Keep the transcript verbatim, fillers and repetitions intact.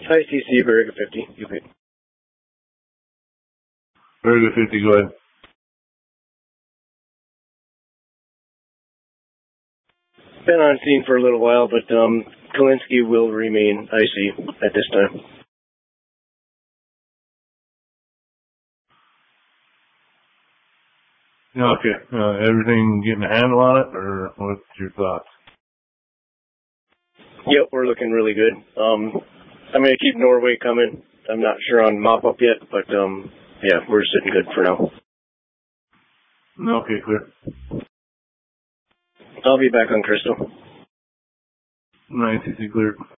I C C, Vertigo fifty. You pick. Vertigo fifty, go ahead. Been on scene for a little while, but um, Kalinsky will remain I C at this time. Okay. Uh, everything getting a handle on it, or what's your thoughts? Yep, we're looking really good. Um, I'm going to keep Norway coming. I'm not sure on mop-up yet, but um, yeah, we're sitting good for now. Okay, clear. I'll be back on Crystal. Nice, clear.